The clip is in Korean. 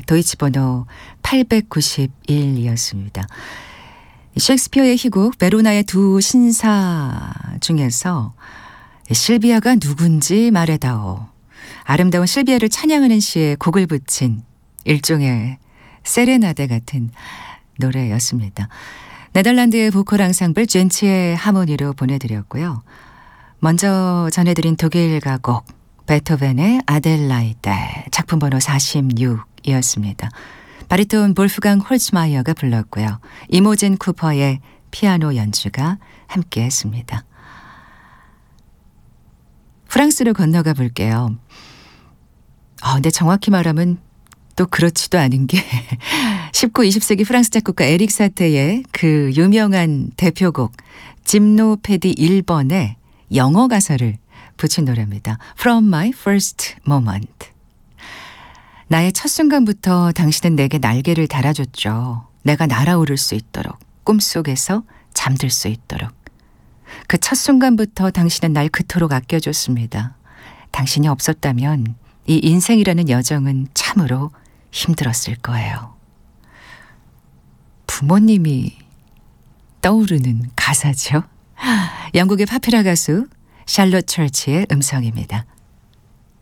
도이치 번호 891이었습니다. 셰익스피어의 희곡 베로나의 두 신사 중에서 실비아가 누군지 말해다오. 아름다운 실비아를 찬양하는 시에 곡을 붙인 일종의 세레나데 같은 노래였습니다. 네덜란드의 보컬 앙상블 젠치의 하모니로 보내드렸고요. 먼저 전해드린 독일 가곡 베토벤의 아델라이데 작품 번호 46이었습니다. 바리톤 볼프강 홀츠마이어가 불렀고요. 이모젠 쿠퍼의 피아노 연주가 함께했습니다. 프랑스로 건너가 볼게요. 근데 정확히 말하면 또 그렇지도 않은 게 19, 20세기 프랑스 작곡가 에릭 사테의 그 유명한 대표곡 짐노페디 1번에 영어 가사를 붙인 노래입니다. From my first moment. 나의 첫 순간부터 당신은 내게 날개를 달아줬죠. 내가 날아오를 수 있도록, 꿈속에서 잠들 수 있도록. 그 첫 순간부터 당신은 날 그토록 아껴줬습니다. 당신이 없었다면 이 인생이라는 여정은 참으로 힘들었을 거예요. 부모님이 떠오르는 가사죠. 영국의 파피라 가수 샬롯 철치의 음성입니다.